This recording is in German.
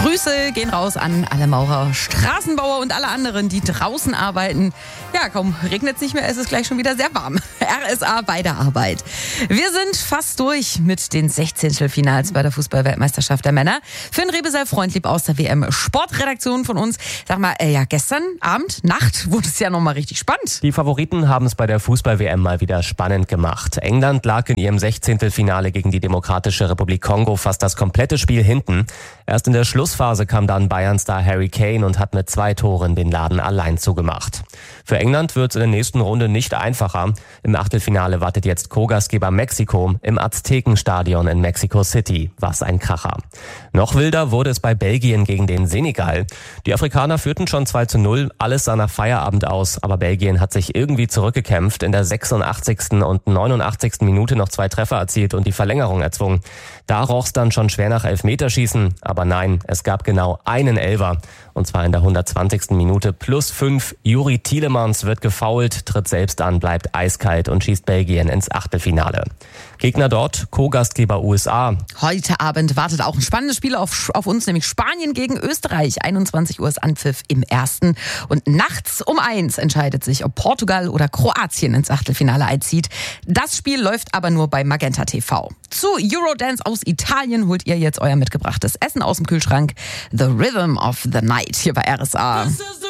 Grüße gehen raus an alle Maurer, Straßenbauer und alle anderen, die draußen arbeiten. Ja, kaum regnet es nicht mehr, es ist gleich schon wieder sehr warm. RSA bei der Arbeit. Wir sind fast durch mit den 16. Finals bei der Fußball-Weltmeisterschaft der Männer. Finn Rebe sei freundlieb aus der WM-Sportredaktion von uns. Sag mal, gestern Abend, Nacht, wurde es ja nochmal richtig spannend. Die Favoriten haben es bei der Fußball-WM mal wieder spannend gemacht. England lag in ihrem 16. Finale gegen die Demokratische Republik Kongo fast das komplette Spiel hinten. Erst in der Schlussphase kam dann Bayern-Star Harry Kane und hat mit 2 Toren den Laden allein zugemacht. Für England wird es in der nächsten Runde nicht einfacher. Im Achtelfinale wartet jetzt Co-Gastgeber Mexiko im Aztekenstadion in Mexico City. Was ein Kracher. Noch wilder wurde es bei Belgien gegen den Senegal. Die Afrikaner führten schon 2:0. Alles sah nach Feierabend aus, aber Belgien hat sich irgendwie zurückgekämpft. In der 86. und 89. Minute noch 2 Treffer erzielt und die Verlängerung erzwungen. Da roch's dann schon schwer nach Elfmeterschießen. Aber nein, es gab genau einen Elfer. Und zwar in der 120. Minute +5. Juri Tielemans wird gefoult, tritt selbst an, bleibt eiskalt und schießt Belgien ins Achtelfinale. Gegner dort, Co-Gastgeber USA. Heute Abend wartet auch ein spannendes Spiel auf uns, nämlich Spanien gegen Österreich. 21 Uhr ist Anpfiff im ersten. Und nachts um 1 entscheidet sich, ob Portugal oder Kroatien ins Achtelfinale einzieht. Das Spiel läuft aber nur bei Magenta TV. Zu Eurodance aus Italien holt ihr jetzt euer mitgebrachtes Essen aus dem Kühlschrank. The Rhythm of the Night hier bei RSA.